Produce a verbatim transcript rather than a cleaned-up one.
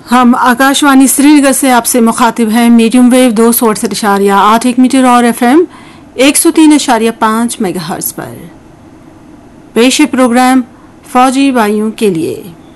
हम आकाशवाणी श्रीनगर से आपसे मुखातिब हैं मीडियम वेव दो सौ अड़सठ इशारिया आठ एक मीटर और एफ एम एक सौ तीन इशारिया पाँच मेगा हर्ट्ज पर। पेश है प्रोग्राम फौजी भाइयों के लिए।